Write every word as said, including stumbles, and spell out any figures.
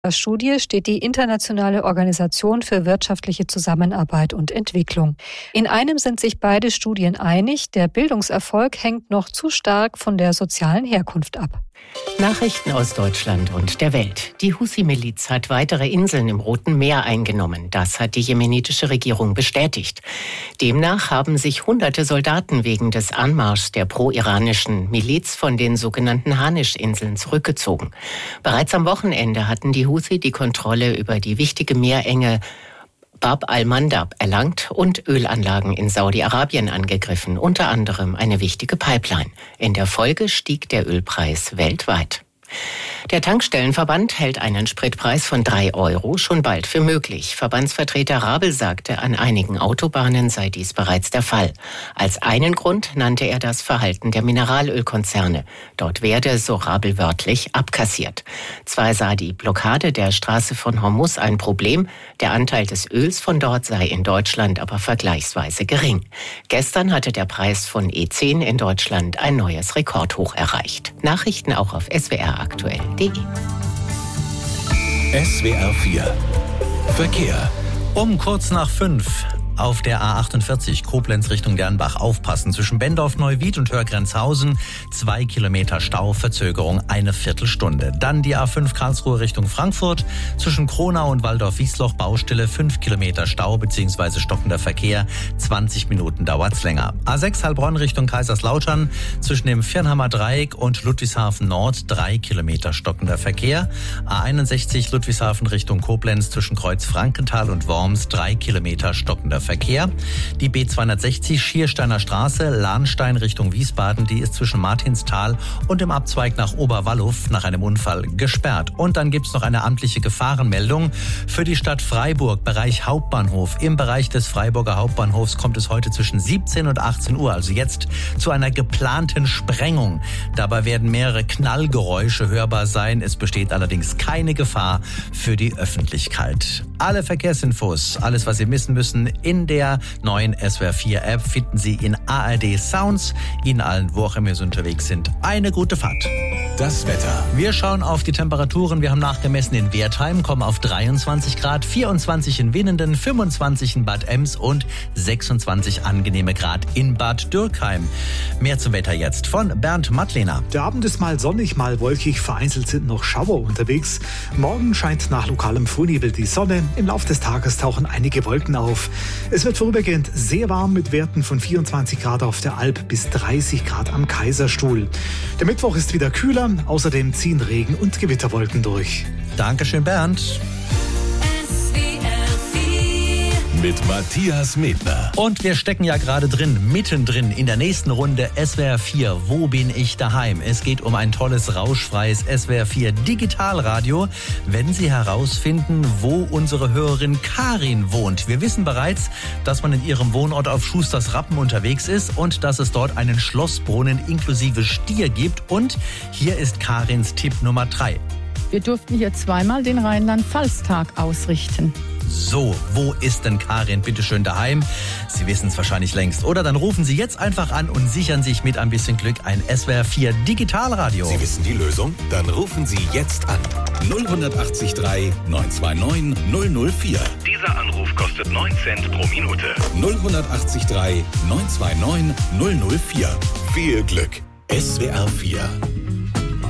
der Studie steht die Internationale Organisation für wirtschaftliche Zusammenarbeit und Entwicklung. In einem sind sich beide Studien einig, der Bildungserfolg hängt noch zu stark von der sozialen Herkunft ab. Nachrichten aus Deutschland und der Welt. Die Husi-Miliz hat weitere Inseln im Roten Meer eingenommen. Das hat die jemenitische Regierung bestätigt. Demnach haben sich hunderte Soldaten wegen des Anmarschs der pro-iranischen Miliz von den sogenannten Hanisch-Inseln zurückgezogen. Bereits am Wochenende hatten die Husi die Kontrolle über die wichtige Meerenge Bab al-Mandab erlangt und Ölanlagen in Saudi-Arabien angegriffen, unter anderem eine wichtige Pipeline. In der Folge stieg der Ölpreis weltweit. Der Tankstellenverband hält einen Spritpreis von drei Euro schon bald für möglich. Verbandsvertreter Rabel sagte, an einigen Autobahnen sei dies bereits der Fall. Als einen Grund nannte er das Verhalten der Mineralölkonzerne. Dort werde, so Rabel wörtlich, abkassiert. Zwar sah die Blockade der Straße von Hormuz ein Problem, der Anteil des Öls von dort sei in Deutschland aber vergleichsweise gering. Gestern hatte der Preis von E zehn in Deutschland ein neues Rekordhoch erreicht. Nachrichten auch auf S W R aktuell punkt de. S W R vier Verkehr. Um kurz nach fünf auf der A achtundvierzig Koblenz Richtung Dernbach aufpassen. Zwischen Bendorf-Neuwied und Hörgrenzhausen zwei Kilometer Stau, Verzögerung eine Viertelstunde. Dann die A fünf Karlsruhe Richtung Frankfurt. Zwischen Kronau und Waldorf-Wiesloch Baustelle fünf Kilometer Stau bzw. stockender Verkehr. zwanzig Minuten dauert's länger. A sechs Heilbronn Richtung Kaiserslautern. Zwischen dem Viernhammer Dreieck und Ludwigshafen Nord drei Kilometer stockender Verkehr. A einundsechzig Ludwigshafen Richtung Koblenz zwischen Kreuz Frankenthal und Worms drei Kilometer stockender Verkehr. Verkehr. Die B zweihundertsechzig Schiersteiner Straße, Lahnstein Richtung Wiesbaden, die ist zwischen Martinsthal und dem Abzweig nach Oberwalluw nach einem Unfall gesperrt. Und dann gibt's noch eine amtliche Gefahrenmeldung für die Stadt Freiburg, Bereich Hauptbahnhof. Im Bereich des Freiburger Hauptbahnhofs kommt es heute zwischen siebzehn und achtzehn Uhr, also jetzt, zu einer geplanten Sprengung. Dabei werden mehrere Knallgeräusche hörbar sein. Es besteht allerdings keine Gefahr für die Öffentlichkeit. Alle Verkehrsinfos, alles, was Sie wissen müssen, in der neuen S W R vier App finden Sie in A R D Sounds. Ihnen allen, wo auch immer Sie unterwegs sind, eine gute Fahrt. Das Wetter. Wir schauen auf die Temperaturen. Wir haben nachgemessen in Wertheim, kommen auf dreiundzwanzig Grad, vierundzwanzig in Winnenden, fünfundzwanzig in Bad Ems und sechsundzwanzig angenehme Grad in Bad Dürkheim. Mehr zum Wetter jetzt von Bernd Mattlehner. Der Abend ist mal sonnig, mal wolkig. Vereinzelt sind noch Schauer unterwegs. Morgen scheint nach lokalem Frühnebel die Sonne. Im Laufe des Tages tauchen einige Wolken auf. Es wird vorübergehend sehr warm mit Werten von vierundzwanzig Grad auf der Alp bis dreißig Grad am Kaiserstuhl. Der Mittwoch ist wieder kühler, außerdem ziehen Regen- und Gewitterwolken durch. Dankeschön, Bernd. Mit Matthias Medner. Und wir stecken ja gerade drin, mittendrin in der nächsten Runde S W R vier. Wo bin ich daheim? Es geht um ein tolles, rauschfreies S W R vier Digitalradio, wenn Sie herausfinden, wo unsere Hörerin Karin wohnt. Wir wissen bereits, dass man in ihrem Wohnort auf Schusters Rappen unterwegs ist und dass es dort einen Schlossbrunnen inklusive Stier gibt. Und hier ist Karins Tipp Nummer drei. Wir durften hier zweimal den Rheinland-Pfalz-Tag ausrichten. So, wo ist denn Karin bitteschön daheim? Sie wissen es wahrscheinlich längst. Oder dann rufen Sie jetzt einfach an und sichern sich mit ein bisschen Glück ein S W R vier Digitalradio. Sie wissen die Lösung? Dann rufen Sie jetzt an. null acht drei neun zwei neun null null vier. Dieser Anruf kostet neun Cent pro Minute. null acht drei neun zwei neun null null vier. Viel Glück. S W R vier